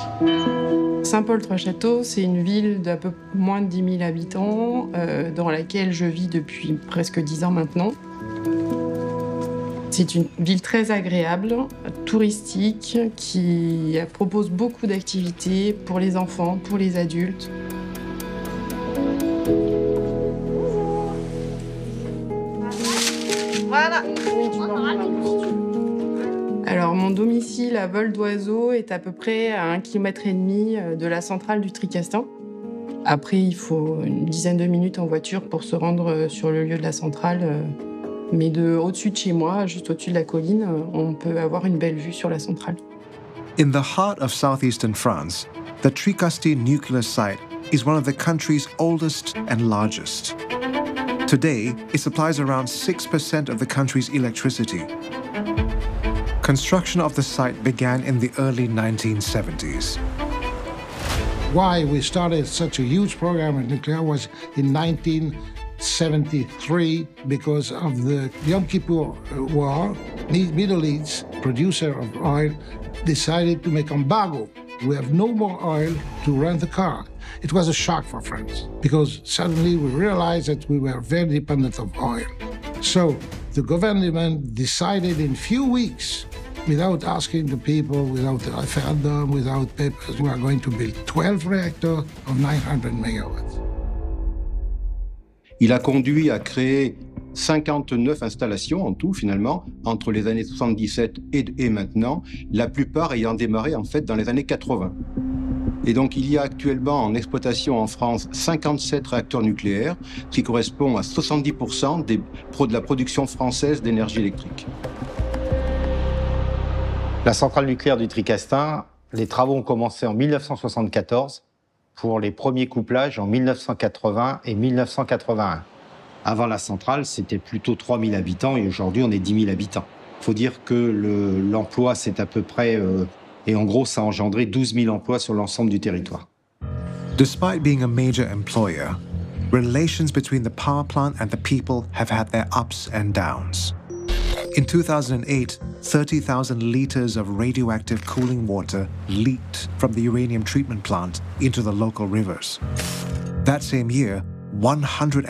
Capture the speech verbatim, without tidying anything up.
Saint-Paul-Trois-Châteaux, c'est une ville d'à peu moins de dix mille habitants, euh, dans laquelle je vis depuis presque dix ans maintenant. C'est une ville très agréable, touristique, qui propose beaucoup d'activités pour les enfants, pour les adultes. Voilà. Alors, mon domicile à vol d'oiseau est à peu près à un kilomètre et demi de la centrale du Tricastin. Après, il faut une dizaine de minutes en voiture pour se rendre sur le lieu de la centrale. Mais de au-dessus de chez moi, juste au-dessus de la colline, on peut avoir une belle vue sur la centrale. In the heart of southeastern France, the Tricastin nuclear site is one of the country's oldest and largest. Today, it supplies around six percent of the country's electricity. Construction of the site began in the early nineteen seventies. Why we started such a huge program in nuclear was in nineteen seventy-three because of the Yom Kippur War. Middle East, producer of oil, decided to make embargo. We have no more oil to run the car. It was a shock for France because suddenly we realized that we were very dependent of oil. So the government decided in few weeks, without asking the people, without a referendum, without papers, we are going to build twelve reactors of nine hundred megawatts. Il a conduit à créer cinquante-neuf installations en tout, finalement, entre les années soixante-dix-sept et, et maintenant, la plupart ayant démarré, en fait, dans les années quatre-vingts. Et donc, il y a actuellement en exploitation en France cinquante-sept réacteurs nucléaires, ce qui correspond à soixante-dix pour cent des, de la production française d'énergie électrique. La centrale nucléaire du Tricastin, les travaux ont commencé en mille neuf cent soixante-quatorze pour les premiers couplages en mille neuf cent quatre-vingts et mille neuf cent quatre-vingt-un. Avant la centrale, c'était plutôt trois mille habitants et aujourd'hui, on est dix mille habitants. Il faut dire que le, l'emploi, c'est à peu près... Euh, et en gros, ça a engendré douze mille emplois sur l'ensemble du territoire. Despite being a major employer, relations between the power plant and the people have had their ups and downs. In two thousand eight, thirty thousand liters of radioactive cooling water leaked from the uranium treatment plant into the local rivers. That same year, one hundred